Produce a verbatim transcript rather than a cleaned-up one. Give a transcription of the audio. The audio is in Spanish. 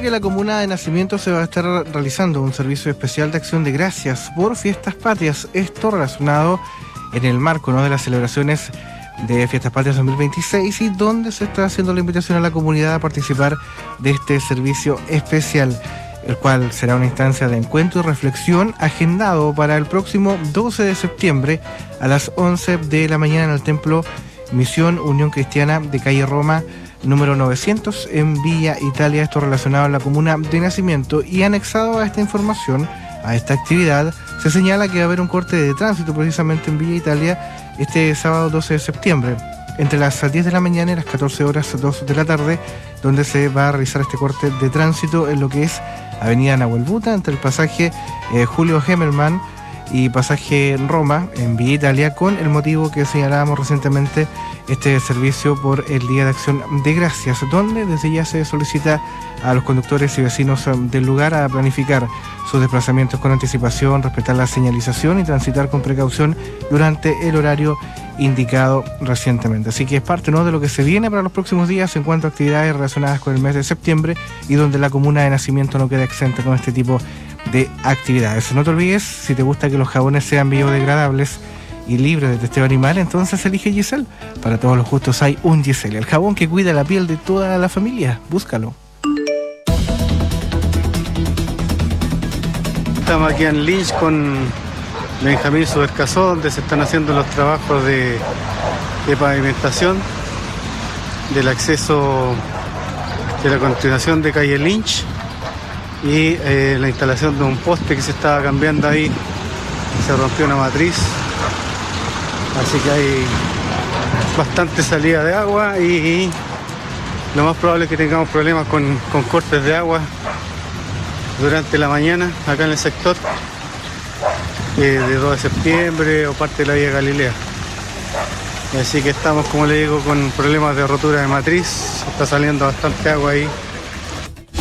que la comuna de Nacimiento se va a estar realizando un servicio especial de acción de gracias por fiestas patrias. Esto relacionado en el marco, ¿no?, de las celebraciones de Fiestas Patrias dos mil veintiséis, y donde se está haciendo la invitación a la comunidad a participar de este servicio especial, el cual será una instancia de encuentro y reflexión agendado para el próximo doce de septiembre a las once de la mañana en el Templo Misión Unión Cristiana de calle Roma número novecientos en Villa Italia. Esto relacionado a la comuna de Nacimiento, y anexado a esta información, a esta actividad, se señala que va a haber un corte de tránsito precisamente en Villa Italia este sábado doce de septiembre, entre las diez de la mañana y las catorce horas dos de la tarde, donde se va a realizar este corte de tránsito en lo que es Avenida Nahuel Buta, entre el pasaje eh, Julio Hemelman y pasaje Roma en Villa Italia, con el motivo que señalábamos recientemente, este servicio por el Día de Acción de Gracias, donde desde ya se solicita a los conductores y vecinos del lugar a planificar sus desplazamientos con anticipación, respetar la señalización y transitar con precaución durante el horario indicado recientemente. Así que es parte, ¿no?, de lo que se viene para los próximos días en cuanto a actividades relacionadas con el mes de septiembre, y donde la comuna de Nacimiento no queda exenta con este tipo de actividades. No te olvides, si te gusta que los jabones sean biodegradables y libres de testeo animal, entonces elige Giselle. Para todos los gustos hay un Giselle, el jabón que cuida la piel de toda la familia. Búscalo. Estamos aquí en Lynch con Benjamín Subercasó, donde se están haciendo los trabajos de, de pavimentación del acceso de la continuación de calle Lynch, y eh, la instalación de un poste que se estaba cambiando ahí, se rompió una matriz, así que hay bastante salida de agua, y, y lo más probable es que tengamos problemas con, con cortes de agua durante la mañana acá en el sector eh, de dos de septiembre o parte de la vía Galilea. Así que estamos, como le digo, con problemas de rotura de matriz, está saliendo bastante agua ahí